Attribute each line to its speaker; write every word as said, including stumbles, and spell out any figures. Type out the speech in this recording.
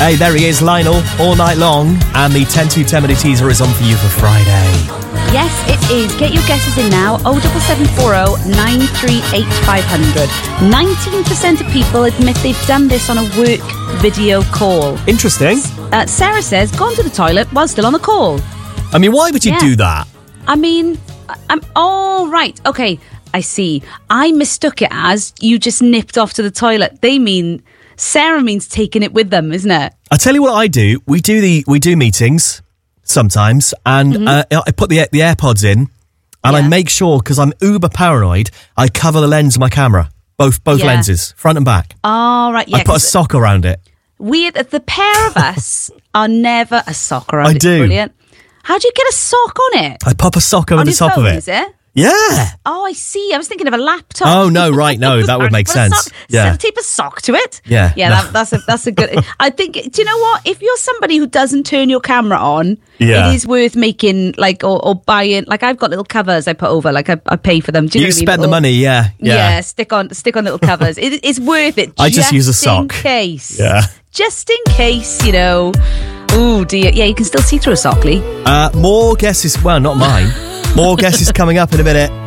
Speaker 1: Hey, there he is, Lionel, all night long. And the ten two ten minute teaser is on for you for Friday.
Speaker 2: Yes, it is. Get your guesses in now. oh seven seven four oh nine three eight five hundred. nineteen percent of people admit they've done this on a work video call.
Speaker 1: Interesting.
Speaker 2: Uh, Sarah says, gone to the toilet while still on the call.
Speaker 1: I mean, why would you
Speaker 2: Yeah.
Speaker 1: do that?
Speaker 2: I mean, I'm all right. Okay, I see. I mistook it as you just nipped off to the toilet. They mean, Sarah means taking it with them, isn't it?
Speaker 1: I tell you what I do. We do the we do meetings sometimes, and
Speaker 2: Mm-hmm.
Speaker 1: uh, I put the the AirPods in, and I
Speaker 2: Yeah.
Speaker 1: make sure, because I'm uber paranoid, I cover the lens of my camera, both both
Speaker 2: Yeah.
Speaker 1: lenses, front and back.
Speaker 2: All right, yeah.
Speaker 1: I put a
Speaker 2: 'cause
Speaker 1: sock around it.
Speaker 2: we, the pair of us, are never a sock around.
Speaker 1: I
Speaker 2: It's
Speaker 1: do.
Speaker 2: Brilliant. How do you get a sock on it?
Speaker 1: I pop a sock over
Speaker 2: on
Speaker 1: the
Speaker 2: your
Speaker 1: top
Speaker 2: phone,
Speaker 1: of it.
Speaker 2: Is it?
Speaker 1: Yeah.
Speaker 2: Oh, I see. I was thinking of a laptop.
Speaker 1: Oh no, right, no, that would make
Speaker 2: Put a
Speaker 1: sense.
Speaker 2: sock-
Speaker 1: Yeah.
Speaker 2: tape a sock to it.
Speaker 1: Yeah,
Speaker 2: yeah.
Speaker 1: no.
Speaker 2: That, that's a that's a good. I think. Do you know what? If you're somebody who doesn't turn your camera on,
Speaker 1: Yeah.
Speaker 2: it is worth making like or, or buying. Like I've got little covers I put over. Like I, I pay for them. Do you,
Speaker 1: You
Speaker 2: know what I mean?
Speaker 1: spent the
Speaker 2: Little-
Speaker 1: money, yeah,
Speaker 2: Yeah.
Speaker 1: yeah.
Speaker 2: stick on stick on little covers. it, it's worth it.
Speaker 1: I just use a sock.
Speaker 2: in case.
Speaker 1: Yeah.
Speaker 2: Just in case, you know. Oh dear. Yeah, you can still see through a sock, Lee.
Speaker 1: Uh, more guesses. Well, not mine. More guesses coming up in a minute.